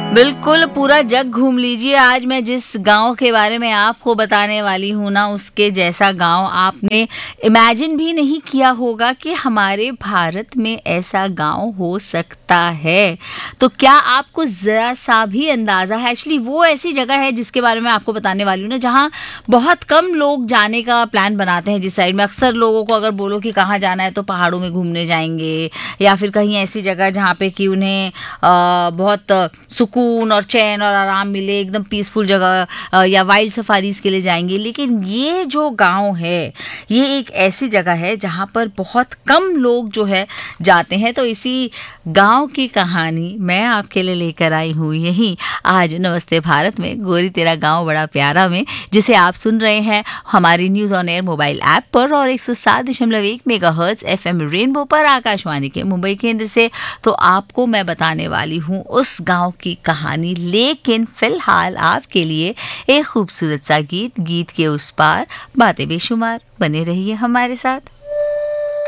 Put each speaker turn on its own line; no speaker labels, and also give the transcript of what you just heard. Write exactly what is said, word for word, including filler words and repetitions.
बिल्कुल पूरा जग घूम लीजिए। आज मैं जिस गांव के बारे में आपको बताने वाली हूँ ना, उसके जैसा गांव आपने इमेजिन भी नहीं किया होगा कि हमारे भारत में ऐसा गांव हो सकता है। तो क्या आपको जरा सा भी अंदाजा है? एक्चुअली वो ऐसी जगह है जिसके बारे में आपको बताने वाली हूँ ना, जहाँ बहुत कम लोग जाने का प्लान बनाते हैं। जिस साइड में अक्सर लोगों को अगर बोलो कि कहाँ जाना है तो पहाड़ों में घूमने जाएंगे, या फिर कहीं ऐसी जगह जहाँ पे कि उन्हें आ, बहुत सुकून और चैन और आराम मिले, एकदम पीसफुल जगह, या वाइल्ड सफारीज के लिए जाएंगे। लेकिन ये जो गांव है, ये एक ऐसी जगह है जहाँ पर बहुत कम लोग जो है जाते हैं। तो इसी गांव की कहानी मैं आपके लिए लेकर आई हूँ यहीं आज नमस्ते भारत में, गोरी तेरा गांव बड़ा प्यारा में, जिसे आप सुन रहे हैं हमारी news on air mobile app पर और एक सौ सात दशमलव एक मेगाहर्ट्ज एफएम रेनबो पर आकाशवाणी के मुंबई केंद्र से। तो आपको मैं बताने वाली हूँ उस गांव की कहानी, लेकिन फिलहाल आपके लिए एक खूबसूरत सा गीत, गीत के उस पार बातें बेशुमार। बने रहिए हमारे साथ।